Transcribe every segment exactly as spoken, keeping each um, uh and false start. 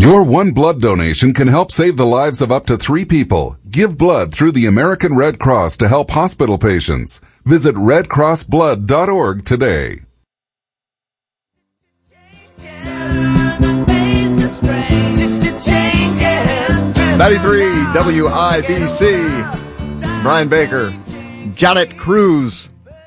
Your one blood donation can help save the lives of up to three people. Give blood through the American Red Cross to help hospital patients. Visit red cross blood dot org today. ninety-three W I B C. Brian Baker. Janet Cruz.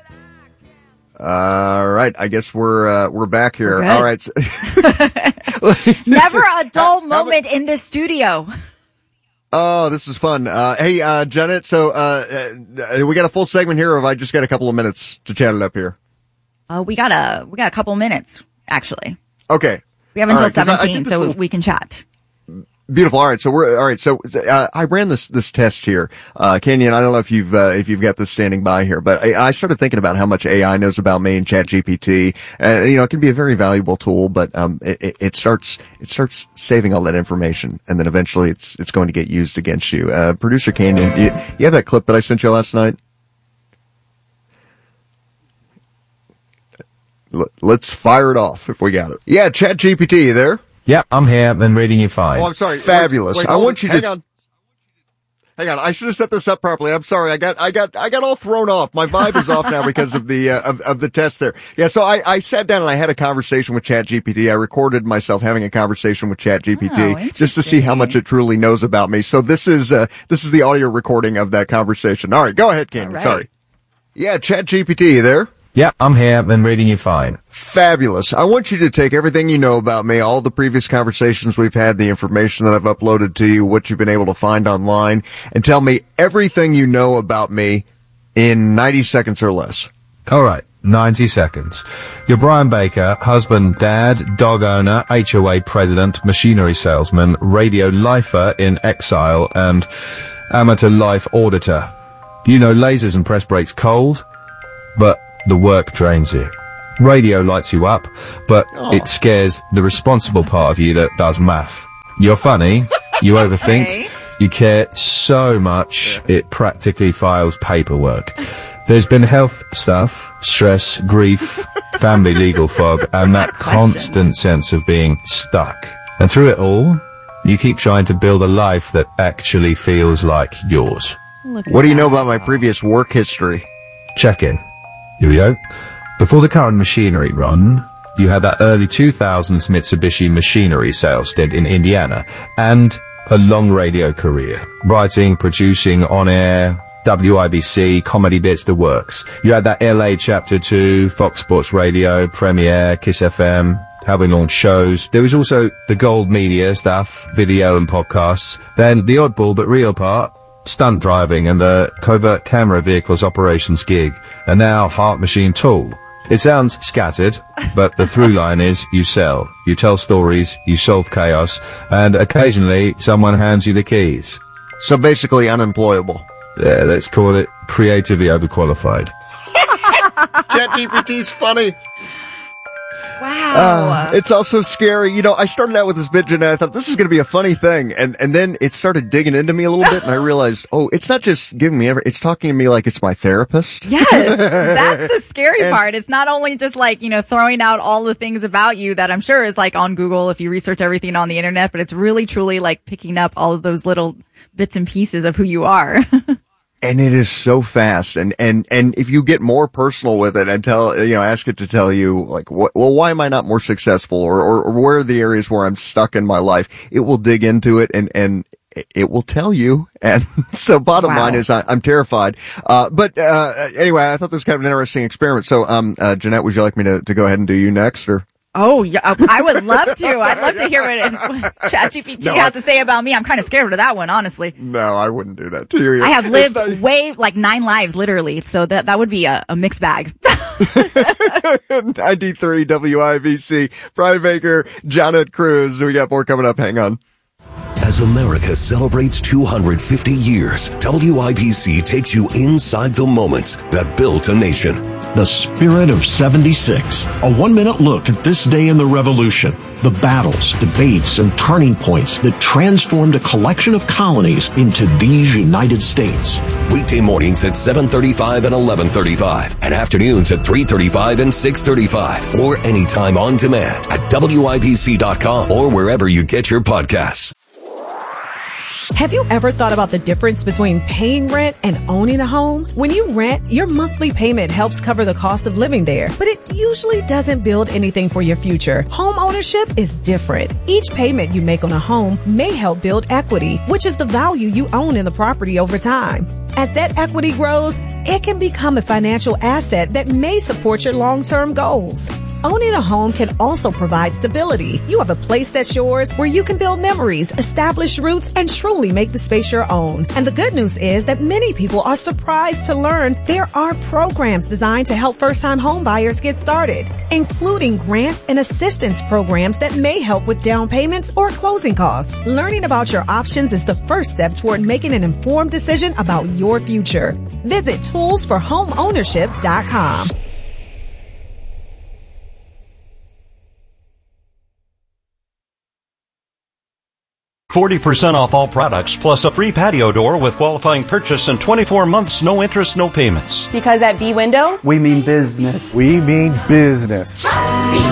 All right, I guess we're uh, we're back here. We're All right. So Never a dull moment in this studio. Oh, this is fun. Uh, hey, uh, Janet, so uh, uh, we got a full segment here, or have I just got a couple of minutes to chat it up here? Uh, we got a we got a couple minutes, actually. Okay. We have until right, seventeen, I, I so little... we can chat. Beautiful. All right. So we're, all right. So, uh, I ran this, this test here. Uh, Kenyon, I don't know if you've, uh, if you've got this standing by here, but I, I started thinking about how much A I knows about me and ChatGPT. And, you know, it can be a very valuable tool, but, um, it, it starts, it starts saving all that information. And then eventually it's, it's going to get used against you. Uh, producer Kenyon, you, you have that clip that I sent you last night? L- let's fire it off if we got it. Yeah. ChatGPT, you there? Yep, I'm here and reading you fine. Oh, I'm sorry. Fabulous. Wait, wait, I want you hang to... On. Hang on. I should have set this up properly. I'm sorry. I got, I got, I got all thrown off. My vibe is off now because of the, uh, of, of the test there. Yeah. So I, I sat down and I had a conversation with ChatGPT. I recorded myself having a conversation with ChatGPT oh, just to see how much it truly knows about me. So this is, uh, this is the audio recording of that conversation. All right. Go ahead, Candy. Right. Sorry. Yeah. ChatGPT, you there? Yep, I'm here and reading you fine. Fabulous. I want you to take everything you know about me, all the previous conversations we've had, the information that I've uploaded to you, what you've been able to find online, and tell me everything you know about me in ninety seconds or less. All right, ninety seconds. You're Brian Baker, husband, dad, dog owner, H O A president, machinery salesman, radio lifer in exile, and amateur life auditor. You know lasers and press brakes cold, but the work drains you. Radio lights you up, but oh. it scares the responsible part of you that does math. You're funny, you overthink, Okay. you care so much, it practically files paperwork. There's been health stuff, stress, grief, family legal fog, and that constant sense of being stuck. And through it all, you keep trying to build a life that actually feels like yours. Look at What do you that. know about my previous work history? Check in. Here we go. Before the current machinery run, you had that early two thousands Mitsubishi machinery sales stint in Indiana, and a long radio career, writing, producing, on air, W I B C, comedy bits, the works. You had that L A Chapter two, Fox Sports Radio, Premiere, Kiss F M, how we launched shows. There was also the gold media stuff, video and podcasts. Then the oddball but real part, stunt driving and the covert camera vehicles operations gig, and now Heart Machine Tool. It sounds scattered, but the through line is you sell, you tell stories, you solve chaos, and occasionally someone hands you the keys. So basically unemployable. Yeah, let's call it creatively overqualified. ChatGPT's funny. Wow. Uh, it's also scary. You know, I started out with this bit, Jeanette. I thought this is going to be a funny thing. And, and then it started digging into me a little bit, and I realized, oh, it's not just giving me every, it's talking to me like it's my therapist. Yes, that's the scary And- part. It's not only just like, you know, throwing out all the things about you that I'm sure is like on Google if you research everything on the internet, but it's really truly like picking up all of those little bits and pieces of who you are. And it is so fast. And, and, and if you get more personal with it and tell, you know, ask it to tell you, like, what, well, why am I not more successful? Or, or, or where are the areas where I'm stuck in my life? It will dig into it and, and it will tell you. And so bottom Wow. line is I, I'm terrified. Uh, but, uh, anyway, I thought this was kind of an interesting experiment. So, um, uh, Jeanette, would you like me to, to go ahead and do you next, or? Oh, yeah, I would love to. I'd love to hear what ChatGPT No, has I- to say about me. I'm kind of scared of that one, honestly. No, I wouldn't do that to you. I have It's lived not- way, like nine lives, literally. So that, that would be a, a mixed bag. ninety-three W I B C, Brian Baker, Janet Cruz. We got more coming up. Hang on. As America celebrates two hundred fifty years, W I B C takes you inside the moments that built a nation. The Spirit of seventy-six. A one-minute look at this day in the Revolution. The battles, debates, and turning points that transformed a collection of colonies into these United States. Weekday mornings at seven thirty-five and eleven thirty-five, and afternoons at three thirty-five and six thirty-five, or anytime on demand at W I B C dot com or wherever you get your podcasts. Have you ever thought about the difference between paying rent and owning a home? When you rent, your monthly payment helps cover the cost of living there, but it usually doesn't build anything for your future. Home ownership is different. Each payment you make on a home may help build equity, which is the value you own in the property over time. As that equity grows, it can become a financial asset that may support your long-term goals. Owning a home can also provide stability. You have a place that's yours where you can build memories, establish roots, and truly make the space your own. And the good news is that many people are surprised to learn there are programs designed to help first-time home buyers get started, including grants and assistance programs that may help with down payments or closing costs. Learning about your options is the first step toward making an informed decision about your future. Visit tools for home ownership dot com. forty percent off all products, plus a free patio door with qualifying purchase and twenty-four months, no interest, no payments. Because at B-Window, we mean business. We mean business. Trust me.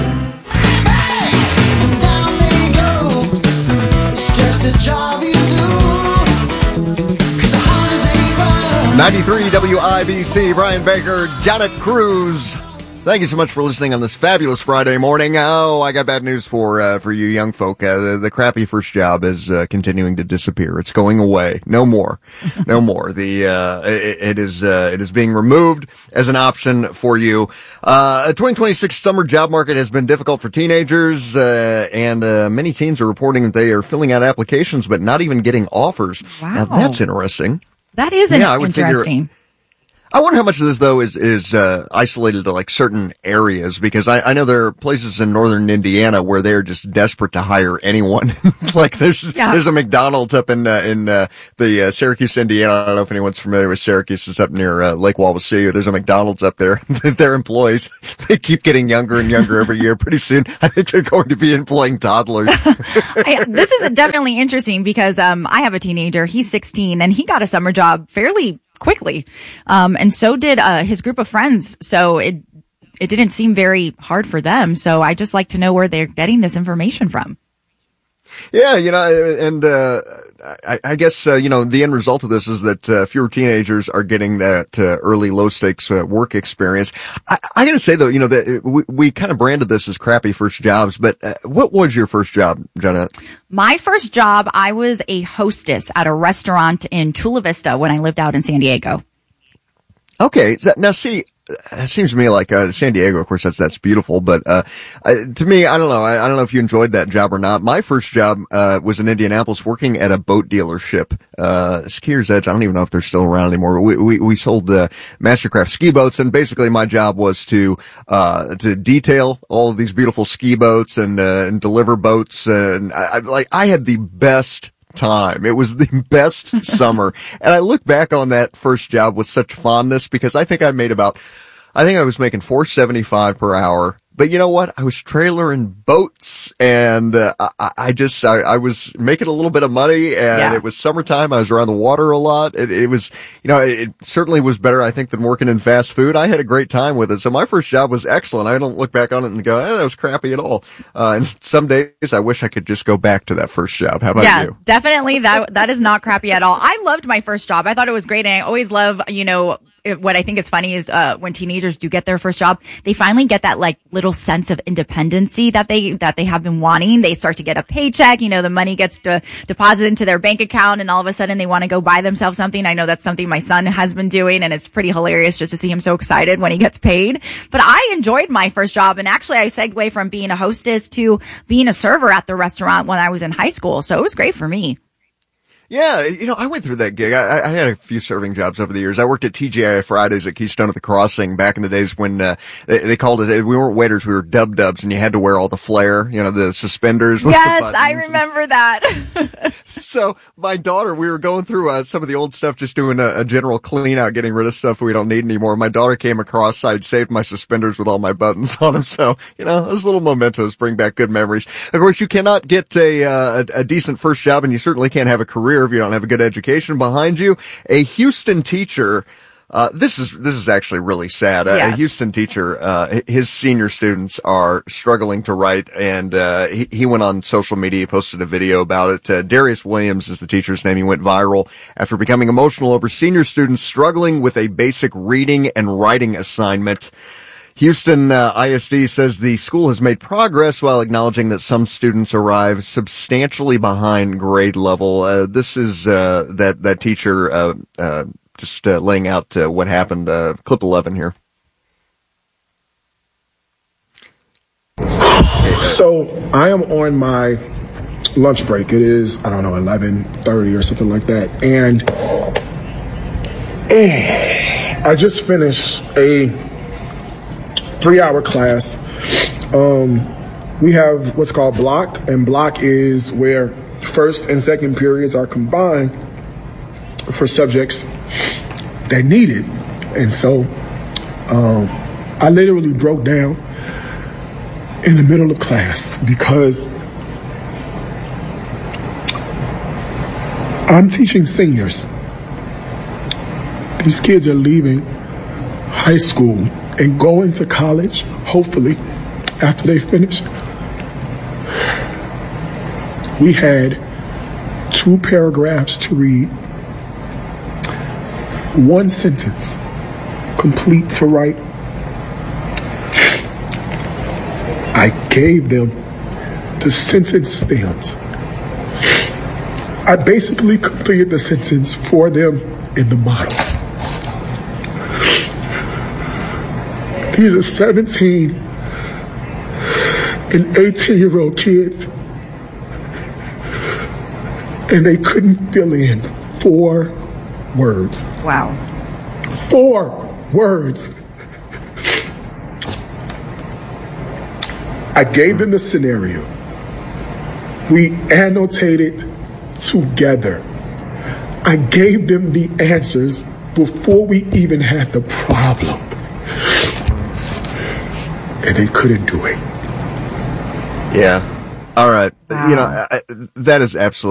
ninety-three W I B C, Brian Baker, Janet Cruz. Thank you so much for listening on this fabulous Friday morning. Oh, I got bad news for uh, for you young folk. Uh, the, the crappy first job is uh, continuing to disappear. It's going away. No more. No more. The uh it, it is uh, it is being removed as an option for you. Uh the twenty twenty-six summer job market has been difficult for teenagers, uh and uh many teens are reporting that they are filling out applications but not even getting offers. Wow. Now, that's interesting. That is yeah, I would interesting. Figure, I wonder how much of this, though, is, is, uh, isolated to, like, certain areas, because I, I know there are places in northern Indiana where they're just desperate to hire anyone. Like, there's, yeah. there's a McDonald's up in, uh, in, uh, the, uh, Syracuse, Indiana. I don't know if anyone's familiar with Syracuse. It's up near, uh, Lake Wawasee. There's a McDonald's up there. Their employees, they keep getting younger and younger every year. Pretty soon, I think they're going to be employing toddlers. I, this is definitely interesting because, um, I have a teenager. He's sixteen and he got a summer job fairly quickly. Um, and so did, uh, his group of friends. So it, it didn't seem very hard for them. So I just like to know where they're getting this information from. Yeah, you know, and, uh, I, I guess, uh, you know, the end result of this is that, uh, fewer teenagers are getting that, uh, early low stakes, uh, work experience. I, I gotta say though, you know, that we, we kind of branded this as crappy first jobs, but, uh, what was your first job, Janet? My first job, I was a hostess at a restaurant in Chula Vista when I lived out in San Diego. Okay. Now see, it seems to me like, uh, San Diego, of course, that's, that's beautiful, but, uh, uh, to me, I don't know, I, I don't know if you enjoyed that job or not. My first job, uh, was in Indianapolis working at a boat dealership, uh, Skier's Edge. I don't even know if they're still around anymore. We, we, we sold, uh, Mastercraft ski boats, and basically my job was to, uh, to detail all of these beautiful ski boats and, uh, and deliver boats, uh, and I, I, like, I had the best time. It was the best summer. And I look back on that first job with such fondness because I think I made about, I think I was making four seventy-five per hour. But you know what? I was trailering boats and, uh, I, I just, I, I was making a little bit of money and yeah. It was summertime. I was around the water a lot. It, it was, you know, it, it certainly was better, I think, than working in fast food. I had a great time with it. So my first job was excellent. I don't look back on it and go, eh, that was crappy at all. Uh, and some days I wish I could just go back to that first job. How about yeah, you? Yeah, definitely. That, that is not crappy at all. I loved my first job. I thought it was great. And I always love, you know, It, what I think is funny is, uh, when teenagers do get their first job, they finally get that, like, little sense of independency that they, that they have been wanting. They start to get a paycheck, you know, the money gets de- deposited into their bank account and all of a sudden they want to go buy themselves something. I know that's something my son has been doing and it's pretty hilarious just to see him so excited when he gets paid. But I enjoyed my first job, and actually I segued from being a hostess to being a server at the restaurant when I was in high school. So it was great for me. Yeah, you know, I went through that gig. I, I had a few serving jobs over the years. I worked at T G I F Fridays at Keystone at the Crossing back in the days when uh, they, they called it, we weren't waiters, we were dub-dubs, and you had to wear all the flair, you know, the suspenders. With yes, the I remember that. So my daughter, we were going through uh, some of the old stuff, just doing a, a general clean out, getting rid of stuff we don't need anymore. My daughter came across, I'd saved my suspenders with all my buttons on them. So, you know, those little mementos bring back good memories. Of course, you cannot get a, uh, a, a decent first job, and you certainly can't have a career if you don't have a good education behind you. A Houston teacher, uh, this is, this is actually really sad. Yes. A Houston teacher, uh, his senior students are struggling to write, and, uh, he, he went on social media, he posted a video about it. Uh, Darius Williams is the teacher's name. He went viral after becoming emotional over senior students struggling with a basic reading and writing assignment. Houston uh, I S D says the school has made progress while acknowledging that some students arrive substantially behind grade level. Uh, this is uh, that that teacher uh, uh, just uh, laying out uh, what happened. Uh, clip eleven here. So I am on my lunch break. It is, I don't know, eleven thirty or something like that, and uh, I just finished a three-hour class. Um, we have what's called block, and block is where first and second periods are combined for subjects that need it. And so um, I literally broke down in the middle of class because I'm teaching seniors. These kids are leaving high school and going to college, hopefully, after they finish. We had two paragraphs to read, one sentence complete to write. I gave them the sentence stems. I basically completed the sentence for them in the model. These are seventeen and eighteen year old kids, and they couldn't fill in four words. Wow. Four words. I gave them the scenario. We annotated together. I gave them the answers before we even had the problem. And they couldn't do it. Yeah. All right. Wow. You know, I, that is absolutely